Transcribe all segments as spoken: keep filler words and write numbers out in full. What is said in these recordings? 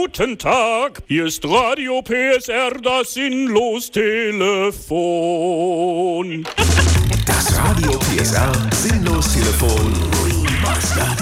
Guten Tag, hier ist Radio P S R, das Sinnlos-Telefon. Das Radio P S R Sinnlos-Telefon Remastered.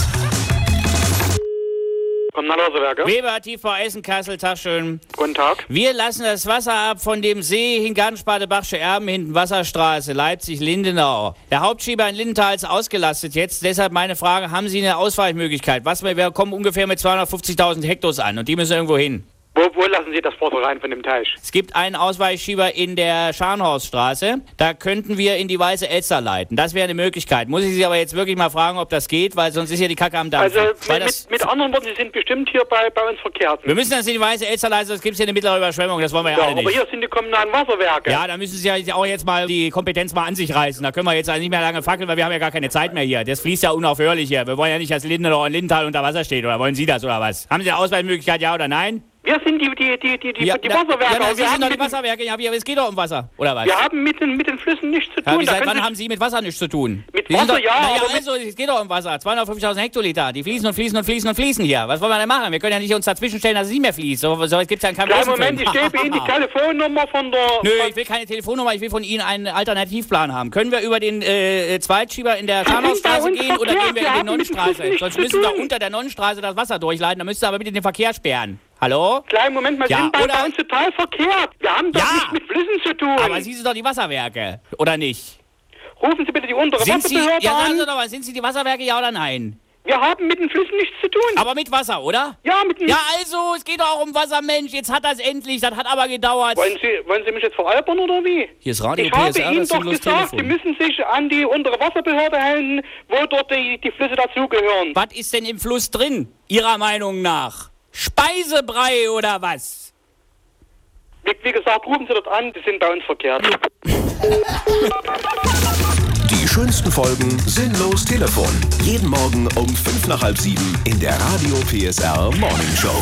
Kommunalwasserwerke. Weber, T V Essen-Kassel, Tag schön. Guten Tag. Wir lassen das Wasser ab von dem See in Gartensparte-Bachsche Erben hinten, Wasserstraße, Leipzig-Lindenau. Der Hauptschieber in Lindenthal ist ausgelastet jetzt, deshalb meine Frage, haben Sie eine Ausweichmöglichkeit? Was, wir kommen ungefähr mit zweihundertfünfzigtausend Hektos an und die müssen irgendwo hin. Wo, wo lassen Sie das Wasser rein von dem Teich? Es gibt einen Ausweichschieber in der Scharnhorststraße. Da könnten wir in die Weiße Elster leiten. Das wäre eine Möglichkeit. Muss ich Sie aber jetzt wirklich mal fragen, ob das geht, weil sonst ist ja die Kacke am Dampfen. Also Weil mit, das, mit, mit anderen Worten, Sie sind bestimmt hier bei, bei uns verkehrt. wir müssen das in die Weiße Elster leiten, sonst gibt es hier eine mittlere Überschwemmung. Das wollen wir ja, Ja, alle aber nicht. hier sind die kommunalen Wasserwerke. Ja, da müssen Sie ja auch jetzt mal die Kompetenz mal an sich reißen. Da können wir jetzt also nicht mehr lange fackeln, weil wir haben ja gar keine Zeit mehr hier. Das fließt ja unaufhörlich hier. Wir wollen ja nicht, dass Lindenau und Lindenthal unter Wasser steht. Oder wollen Sie das oder was? Haben Sie eine Ausweichmöglichkeit, ja oder nein? Wir sind die, die, die, die, die, Ja, die na- Wasserwerke. Ja, aber na, Sie wir, sind haben doch die mit, den- Wasserwerke. Ja, aber es geht doch um Wasser, oder was? wir haben mit den, mit den Flüssen nichts zu tun. Ja, wie Da seit können wann Sie- haben Sie mit Wasser nichts zu tun? Mit Sie sind Wasser, doch, ja, Naja, aber mit- also, es geht doch um Wasser. zweihundertfünfzigtausend Hektoliter. Die fließen und fließen und fließen und fließen hier. Was wollen wir denn machen? Wir können ja nicht uns dazwischenstellen, dass es nicht mehr fließt. So, so gibt es ja keinen Kleinen Moment, ich gebe Ihnen die Telefonnummer von der... Nö, von, ich will keine Telefonnummer, ich will von Ihnen einen Alternativplan haben. Können wir über den äh, Zweitschieber in der Scharnhorststraße sind bei uns gehen oder verkehrt. gehen wir Wir in die haben mit dem Nonnenstraße? Fluss nichts Sonst zu müssen wir tun. unter der Nonnenstraße das Wasser durchleiten, dann müsst ihr aber bitte den Verkehr sperren. Hallo? Kleinen Moment, wir Ja, sind bei, oder- bei uns total verkehrt. Wir haben doch Ja. nichts mit Flüssen zu tun. Aber Sie sind doch die Wasserwerke, oder nicht? Rufen Sie bitte die untere Sind Sie, Wasserbehörde ja, sagen an. Sie doch mal, sind Sie die Wasserwerke, ja oder nein? Wir haben mit den Flüssen nichts zu tun. Aber mit Wasser, oder? ja, mit den... Ja, also, es geht doch auch um Wasser, Mensch. Jetzt hat das endlich, das hat aber gedauert. Wollen Sie, wollen Sie mich jetzt veralbern oder wie? Hier ist Radio Ich P habe S R, Ihnen das doch sinnlos gesagt, Telefon. Sie müssen sich an die untere Wasserbehörde halten, wo dort die, die Flüsse dazugehören. Was ist denn im Fluss drin, Ihrer Meinung nach? Speisebrei oder was? Wie, wie gesagt, rufen Sie dort an, die sind bei uns verkehrt. Die schönsten Folgen Sinnlos Telefon. Jeden Morgen um fünf nach halb sieben in der Radio P S R Morning Show.